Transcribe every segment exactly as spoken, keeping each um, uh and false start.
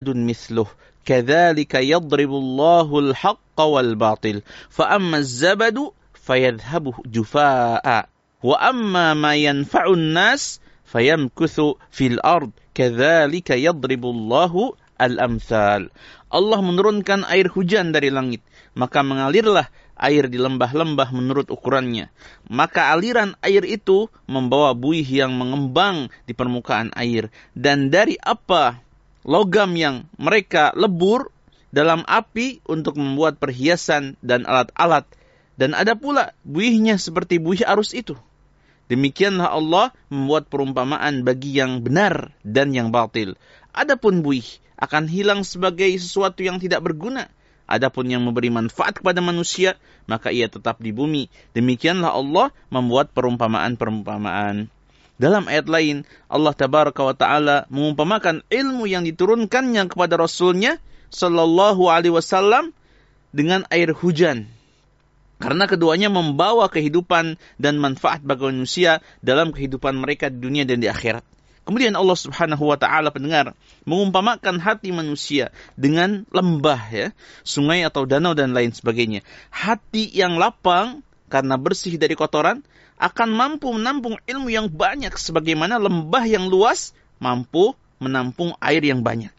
ba'dun mithluh. Kadzalika yadribullahu al-haqqa wal batil. Fa amma az-zabadu fayadhhabu jufaa'a. Wa amma ma yanfa'un nas fayamkuthu fil ard. Kadzalika yadribullahu al-amthal. Allah menurunkan air hujan dari langit, maka mengalirlah air di lembah-lembah menurut ukurannya. Maka aliran air itu membawa buih yang mengembang di permukaan air. Dan dari apa? Logam yang mereka lebur dalam api untuk membuat perhiasan dan alat-alat. Dan ada pula buihnya seperti buih arus itu. Demikianlah Allah membuat perumpamaan bagi yang benar dan yang batil. Adapun buih akan hilang sebagai sesuatu yang tidak berguna. Adapun yang memberi manfaat kepada manusia, maka ia tetap di bumi. Demikianlah Allah membuat perumpamaan-perumpamaan. Dalam ayat lain, Allah Tabaraka wa Ta'ala mengumpamakan ilmu yang diturunkannya kepada Rasulnya Sallallahu Alaihi Wasallam dengan air hujan. Karena keduanya membawa kehidupan dan manfaat bagi manusia dalam kehidupan mereka di dunia dan di akhirat. Kemudian Allah Subhanahu wa Ta'ala, pendengar, mengumpamakan hati manusia dengan lembah, ya, sungai atau danau dan lain sebagainya. Hati yang lapang karena bersih dari kotoran akan mampu menampung ilmu yang banyak, sebagaimana lembah yang luas mampu menampung air yang banyak.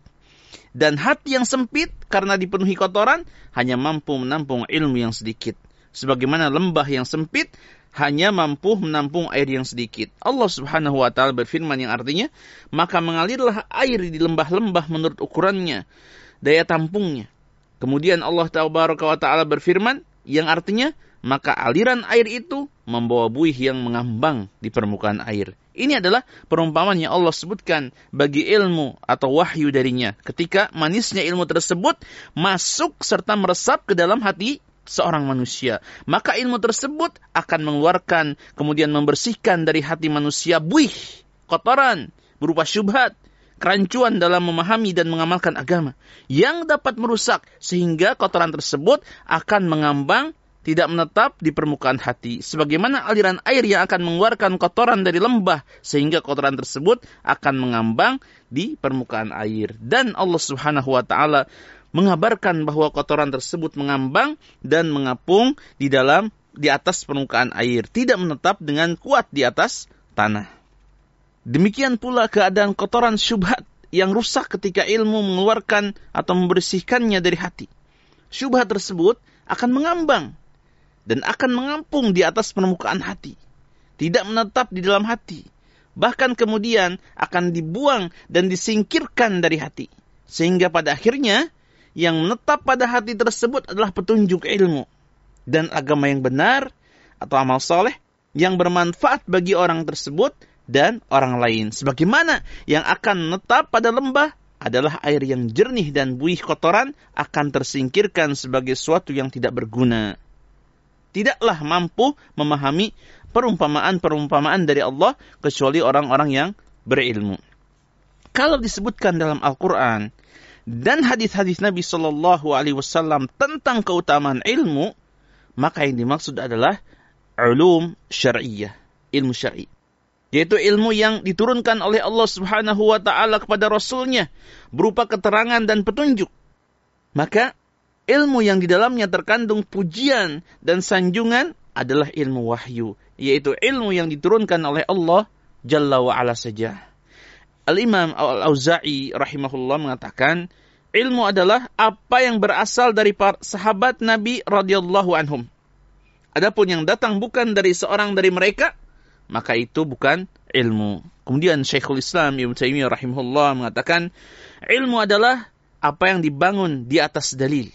Dan hati yang sempit karena dipenuhi kotoran hanya mampu menampung ilmu yang sedikit, sebagaimana lembah yang sempit hanya mampu menampung air yang sedikit. Allah Subhanahu wa Ta'ala berfirman yang artinya, maka mengalirlah air di lembah-lembah menurut ukurannya, daya tampungnya. Kemudian Allah Tabaraka wa Ta'ala berfirman yang artinya, maka aliran air itu membawa buih yang mengambang di permukaan air. Ini adalah perumpamaan yang Allah sebutkan bagi ilmu atau wahyu darinya, ketika manisnya ilmu tersebut masuk serta meresap ke dalam hati seorang manusia. Maka ilmu tersebut akan mengeluarkan, kemudian membersihkan dari hati manusia buih, kotoran, berupa syubhat, kerancuan dalam memahami dan mengamalkan agama, yang dapat merusak, sehingga kotoran tersebut akan mengambang, tidak menetap di permukaan hati. Sebagaimana aliran air yang akan mengeluarkan kotoran dari lembah, sehingga kotoran tersebut akan mengambang di permukaan air. Dan Allah Subhanahu wa Ta'ala mengabarkan bahwa kotoran tersebut mengambang dan mengapung di dalam di atas permukaan air, tidak menetap dengan kuat di atas tanah. Demikian pula keadaan kotoran syubhat yang rusak ketika ilmu mengeluarkan atau membersihkannya dari hati. Syubhat tersebut akan mengambang dan akan mengampung di atas permukaan hati, tidak menetap di dalam hati, bahkan kemudian akan dibuang dan disingkirkan dari hati, sehingga pada akhirnya yang menetap pada hati tersebut adalah petunjuk ilmu dan agama yang benar atau amal soleh yang bermanfaat bagi orang tersebut dan orang lain. Sebagaimana yang akan menetap pada lembah adalah air yang jernih dan buih kotoran akan tersingkirkan sebagai sesuatu yang tidak berguna. Tidaklah mampu memahami perumpamaan-perumpamaan dari Allah kecuali orang-orang yang berilmu. Kalau disebutkan dalam Al-Quran dan hadis-hadis Nabi Sallallahu Alaihi Wasallam tentang keutamaan ilmu, maka yang dimaksud adalah ulum syar'iyah, ilmu syar'i, yaitu ilmu yang diturunkan oleh Allah Subhanahu wa Ta'ala kepada Rasulnya berupa keterangan dan petunjuk. Maka ilmu yang di dalamnya terkandung pujian dan sanjungan adalah ilmu wahyu, yaitu ilmu yang diturunkan oleh Allah Jalla wa Ala saja. Al-Imam Al-Auza'i rahimahullah mengatakan, ilmu adalah apa yang berasal dari para sahabat Nabi radhiyallahu anhum. Adapun yang datang bukan dari seorang dari mereka, maka itu bukan ilmu. Kemudian Syekhul Islam Ibnu Taimiyah rahimahullah mengatakan, ilmu adalah apa yang dibangun di atas dalil.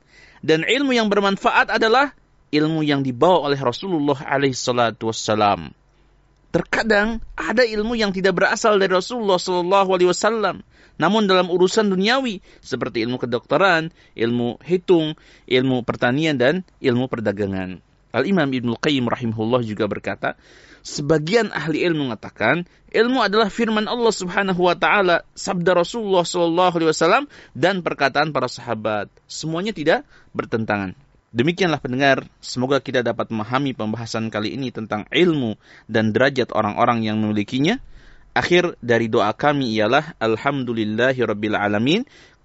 Dan ilmu yang bermanfaat adalah ilmu yang dibawa oleh Rasulullah alaihi salatu wassalam. Terkadang ada ilmu yang tidak berasal dari Rasulullah sallallahu alaihi wasallam, namun dalam urusan duniawi seperti ilmu kedokteran, ilmu hitung, ilmu pertanian dan ilmu perdagangan. Al-Imam Ibnu Qayyim rahimahullah juga berkata, sebagian ahli ilmu mengatakan ilmu adalah firman Allah Subhanahu wa Ta'ala, sabda Rasulullah sallallahu alaihi wasallam dan perkataan para sahabat. Semuanya tidak bertentangan. Demikianlah pendengar, semoga kita dapat memahami pembahasan kali ini tentang ilmu dan derajat orang-orang yang memilikinya. Akhir dari doa kami ialah alhamdulillahi rabbil alamin.